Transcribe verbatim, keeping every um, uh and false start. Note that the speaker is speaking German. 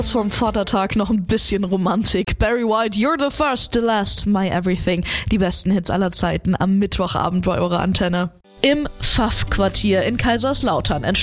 Vom Vatertag noch ein bisschen Romantik. Barry White, You're the First, the Last, My Everything. Die besten Hits aller Zeiten am Mittwochabend bei eurer Antenne. Im Pfaff-Quartier in Kaiserslautern